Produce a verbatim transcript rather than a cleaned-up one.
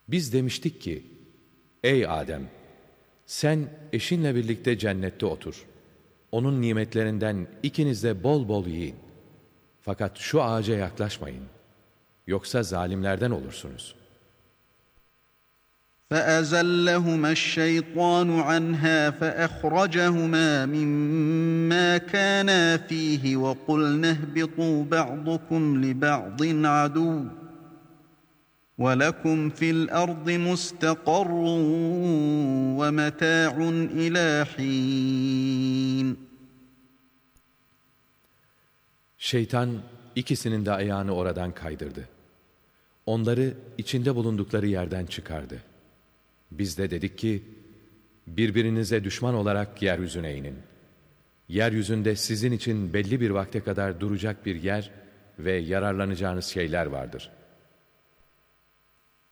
Biz demiştik ki, ey Adem, sen eşinle birlikte cennette otur. Onun nimetlerinden ikiniz de bol bol yiyin. Fakat şu ağaca yaklaşmayın. Yoksa zalimlerden olursunuz. فَأَزَلَّهُمَا الشَّيْطَانُ عَنْهَا فَأَخْرَجَهُمَا مِمَّا كَانَا فِيهِ وَقُلْنَا اهْبِطُوا بَعْضُكُمْ لِبَعْضٍ عَدُوٌّ وَلَكُمْ فِي الْأَرْضِ مُسْتَقَرٌّ وَمَتَاعٌ إِلَى حِينٍ. Şeytan ikisinin de ayağını oradan kaydırdı. Onları içinde bulundukları yerden çıkardı. Biz de dedik ki, birbirinize düşman olarak yeryüzüne inin. Yeryüzünde sizin için belli bir vakte kadar duracak bir yer ve yararlanacağınız şeyler vardır.